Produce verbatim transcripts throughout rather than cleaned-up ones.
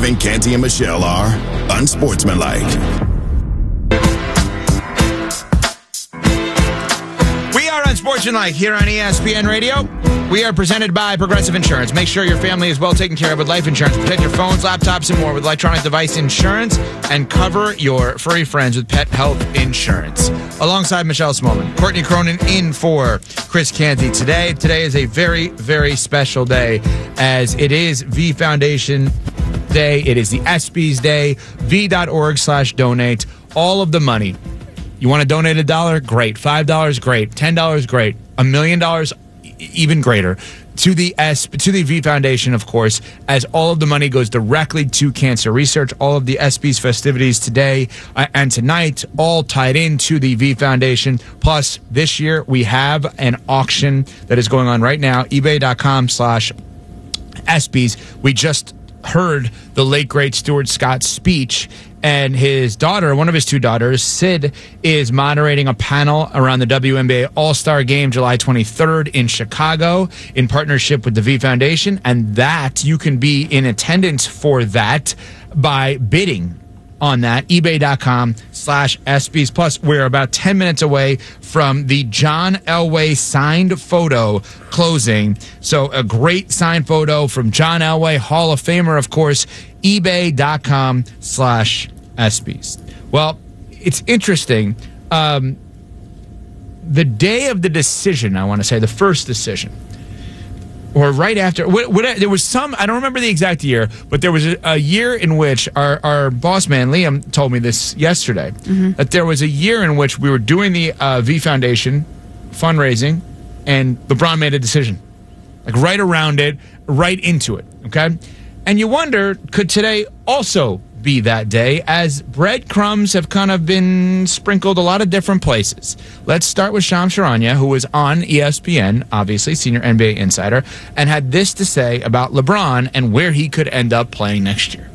Evan, Canty, and Michelle are unsportsmanlike. We are unsportsmanlike here on E S P N Radio. We are presented by Progressive Insurance. Make sure your family is well taken care of with life insurance. Protect your phones, laptops, and more with electronic device insurance. And cover your furry friends with pet health insurance. Alongside Michelle Smallman, Courtney Cronin in for Chris Canty today. Today is a very, very special day as it is V Foundation Day. It is the ESPYs Day. V.org slash donate. All of the money. You want to donate a dollar? Great. Five dollars? Great. Ten dollars? Great. A million dollars? Even greater. To the S, to the V Foundation, of course, as all of the money goes directly to cancer research. All of the ESPYs festivities today uh, and tonight, all tied into the V Foundation. Plus, this year, we have an auction that is going on right now, ebay.com slash ESPYs. We just heard the late, great Stuart Scott's speech, and his daughter, one of his two daughters, Sid, is moderating a panel around the W N B A All-Star Game July twenty-third in Chicago in partnership with the V Foundation, and that you can be in attendance for that by bidding on that, ebay.com slash ESPYs. Plus, we're about ten minutes away from the John Elway signed photo closing. So a great signed photo from John Elway, Hall of Famer, of course, ebay.com slash ESPYs. Well, it's interesting. Um, the day of the decision, I want to say, the first decision, or right after, what, what, there was some, I don't remember the exact year, but there was a, a year in which our, our boss man, Liam, told me this yesterday, mm-hmm. that there was a year in which we were doing the uh, V Foundation fundraising, and LeBron made a decision. Like right around it, right into it, okay? And you wonder, could today also be that day, as breadcrumbs have kind of been sprinkled a lot of different places. Let's start with Shams Charania, who was on E S P N, obviously, senior N B A insider, and had this to say about LeBron and where he could end up playing next year.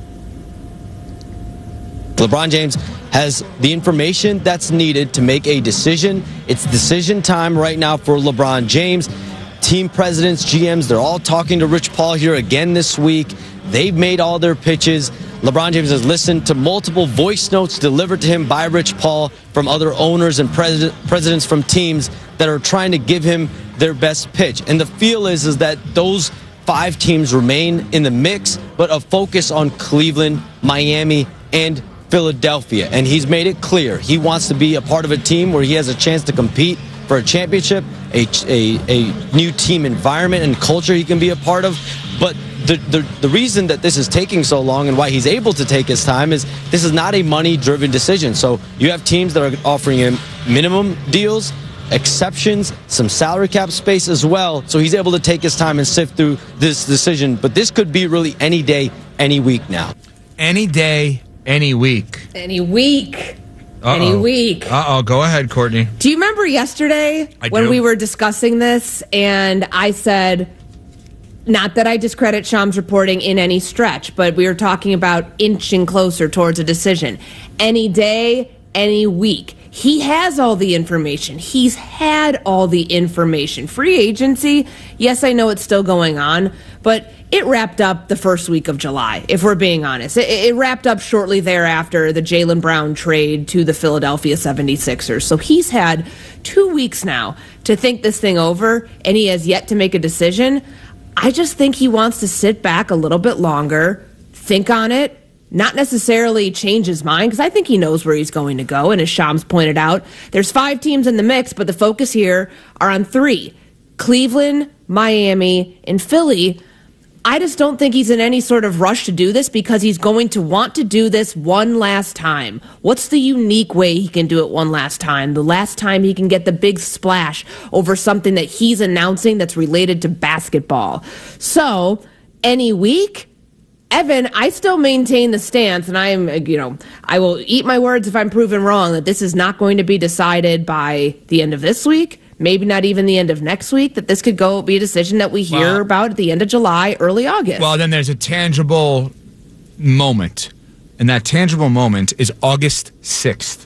LeBron James has the information that's needed to make a decision. It's decision time right now for LeBron James. Team presidents, G Ms, they're all talking to Rich Paul here again this week. They've made all their pitches. LeBron James has listened to multiple voice notes delivered to him by Rich Paul from other owners and president, presidents from teams that are trying to give him their best pitch. And the feel is, is that those five teams remain in the mix, but a focus on Cleveland, Miami, and Philadelphia. And he's made it clear he wants to be a part of a team where he has a chance to compete for a championship, a, a, a new team environment and culture he can be a part of. But the, the the reason that this is taking so long and why he's able to take his time is this is not a money-driven decision. So you have teams that are offering him minimum deals, exceptions, some salary cap space as well. So he's able to take his time and sift through this decision. But this could be really any day, any week now. Any day, any week. Any week. Uh-oh. Any week. Uh-oh. Go ahead, Courtney. Do you remember yesterday I when do. we were discussing this and I said, not that I discredit Shams' reporting in any stretch, but we were talking about inching closer towards a decision. Any day, any week. He has all the information. He's had all the information. Free agency, yes, I know it's still going on, but it wrapped up the first week of July, if we're being honest. It, it wrapped up shortly thereafter, the Jaylen Brown trade to the Philadelphia seventy-sixers. So he's had two weeks now to think this thing over, and he has yet to make a decision. I just think he wants to sit back a little bit longer, think on it, not necessarily change his mind, because I think he knows where he's going to go. And as Shams pointed out, there's five teams in the mix, but the focus here are on three: Cleveland, Miami, and Philly. I just don't think he's in any sort of rush to do this because he's going to want to do this one last time. What's the unique way he can do it one last time? The last time he can get the big splash over something that he's announcing that's related to basketball. So, any week, Evan, I still maintain the stance, and I am, you know, I will eat my words if I'm proven wrong, that this is not going to be decided by the end of this week. Maybe not even the end of next week, that this could go be a decision that we hear well, about at the end of July, early August. Well, then there's a tangible moment, and that tangible moment is August sixth.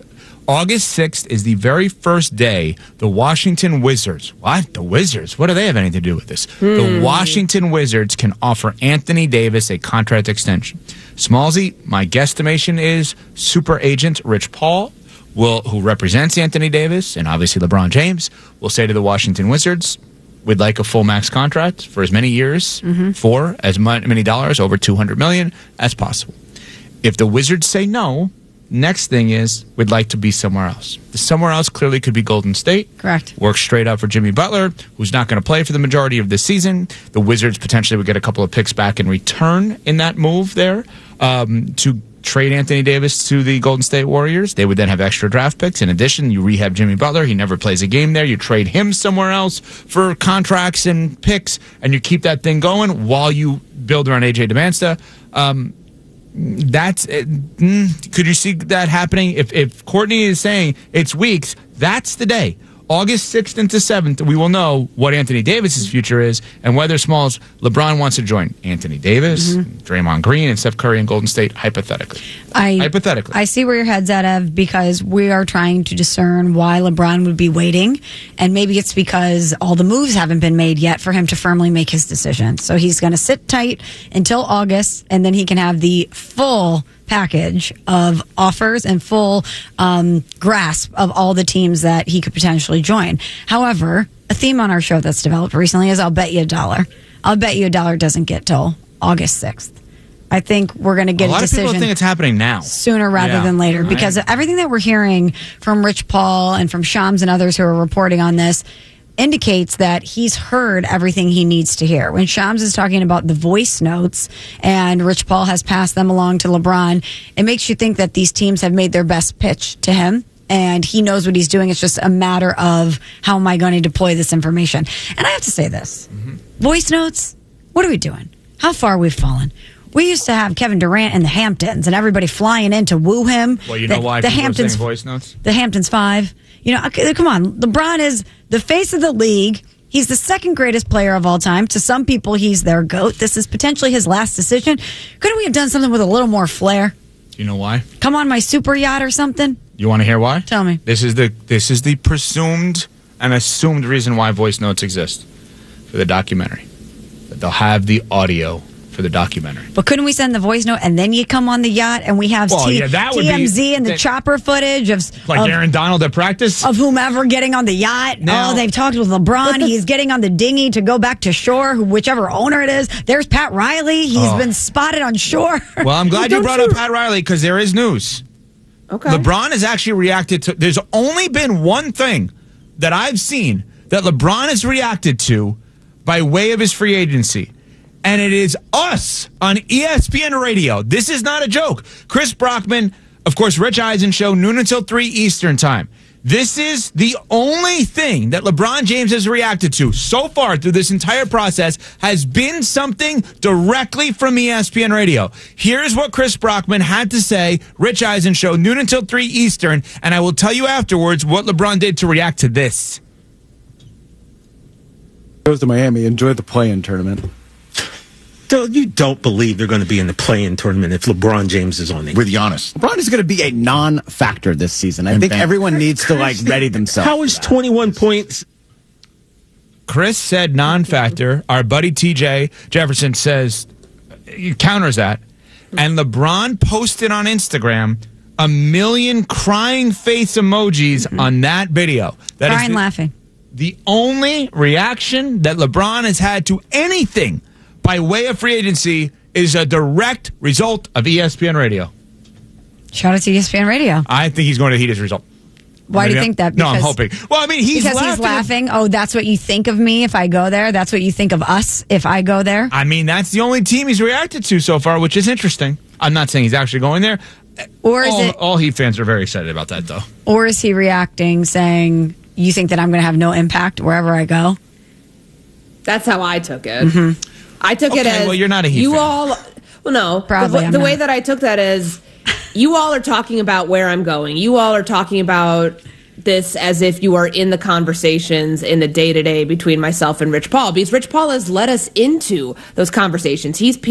August sixth is the very first day the Washington Wizards, what? The Wizards? What do they have anything to do with this? Hmm. The Washington Wizards can offer Anthony Davis a contract extension. Smallsy, my guesstimation is super agent Rich Paul, will, who represents Anthony Davis and obviously LeBron James, will say to the Washington Wizards, we'd like a full max contract for as many years, mm-hmm. for as many dollars, over two hundred million dollars as possible. If the Wizards say no, next thing is we'd like to be somewhere else. The somewhere else clearly could be Golden State. Correct. Works straight up for Jimmy Butler, who's not going to play for the majority of this season. The Wizards potentially would get a couple of picks back in return in that move there um, to trade Anthony Davis to the Golden State Warriors. They would then have extra draft picks. In addition, you rehab Jimmy Butler. He never plays a game there. You trade him somewhere else for contracts and picks, and you keep that thing going while you build around A J Demanstia. Um, That's mm, could you see that happening? If if Courtney is saying it's weeks, that's the day. August sixth into seventh, we will know what Anthony Davis's future is and whether Smalls, LeBron wants to join Anthony Davis, mm-hmm. Draymond Green, and Steph Curry in Golden State, hypothetically. I, hypothetically. I see where your head's at, Ev, because we are trying to discern why LeBron would be waiting, and maybe it's because all the moves haven't been made yet for him to firmly make his decision. So he's going to sit tight until August, and then he can have the full package of offers and full um, grasp of all the teams that he could potentially join. However, a theme on our show that's developed recently is I'll bet you a dollar. I'll bet you a dollar doesn't get till August sixth. I think we're going to get a, a lot decision of people think it's happening now, sooner rather yeah. than later, right. because everything that we're hearing from Rich Paul and from Shams and others who are reporting on this indicates that he's heard everything he needs to hear. When Shams is talking about the voice notes and Rich Paul has passed them along to LeBron, it makes you think that these teams have made their best pitch to him and he knows what he's doing. It's just a matter of how am I going to deploy this information. And I have to say this. Mm-hmm. Voice notes, what are we doing? How far we've fallen. We used to have Kevin Durant in the Hamptons and everybody flying in to woo him. Well, you know the, why the people Hamptons, are saying voice notes? The Hamptons Five. You know, come on. LeBron is the face of the league. He's the second greatest player of all time. To some people, he's their GOAT. This is potentially his last decision. Couldn't we have done something with a little more flair? You know why? Come on my super yacht or something? You want to hear why? Tell me. This is the this is the presumed and assumed reason why voice notes exist for the documentary. That they'll have the audio for the documentary. But couldn't we send the voice note and then you come on the yacht and we have well, T- yeah, that would T M Z be, and the that, chopper footage of like of, Aaron Donald at practice of whomever getting on the yacht. Now, oh, they've talked with LeBron. He's getting on the dinghy to go back to shore. Whichever owner it is. There's Pat Riley. He's oh. been spotted on shore. Well, I'm glad you brought up Pat Riley because there is news. Okay. LeBron has actually reacted to. There's only been one thing that I've seen that LeBron has reacted to by way of his free agency. And it is us on E S P N Radio. This is not a joke. Chris Brockman, of course, Rich Eisen show, noon until three Eastern time. This is the only thing that LeBron James has reacted to so far through this entire process has been something directly from E S P N Radio. Here's what Chris Brockman had to say, Rich Eisen show, noon until three Eastern, and I will tell you afterwards what LeBron did to react to this. Goes to Miami, enjoy the play-in tournament. You don't believe they're going to be in the play-in tournament if LeBron James is on it. With Giannis. LeBron is going to be a non-factor this season. I And think Bam. everyone needs to like ready themselves. How is twenty-one points? Chris said non-factor. Our buddy T J Jefferson says, he counters that. And LeBron posted on Instagram a million crying face emojis mm-hmm. on that video. That Crying, is the, laughing. The only reaction that LeBron has had to anything by way of free agency is a direct result of E S P N Radio. Shout out to E S P N Radio. I think he's going to heat his result. Why Maybe do you I'm, think that? Because, no, I'm Because- hoping. Well, I mean, he's because laughing. he's laughing. Oh, that's what you think of me if I go there? That's what you think of us if I go there? I mean, that's the only team he's reacted to so far, which is interesting. I'm not saying he's actually going there. Or is all, it? all Heat fans are very excited about that, though. Or is he reacting saying, you think that I'm going to have no impact wherever I go? That's how I took it. Mm-hmm. I took Okay, it as well, you're not a Heat you fan. all. Well, no, Probably the, I'm the way not. that I took that is, you all are talking about where I'm going. You all are talking about this as if you are in the conversations in the day to day between myself and Rich Paul, because Rich Paul has led us into those conversations. He's